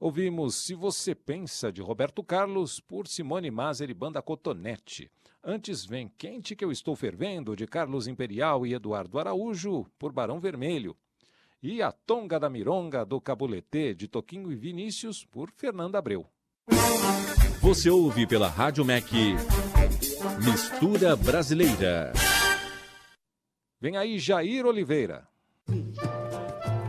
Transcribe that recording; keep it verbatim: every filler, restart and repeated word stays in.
Ouvimos Se Você Pensa, de Roberto Carlos, por Simone Maser e Banda Cotonete. Antes vem Quente Que Eu Estou Fervendo, de Carlos Imperial e Eduardo Araújo, por Barão Vermelho. E A Tonga da Mironga, do Cabuletê, de Toquinho e Vinícius, por Fernanda Abreu. Você ouve pela Rádio M E C Mistura Brasileira. Vem aí Jair Oliveira.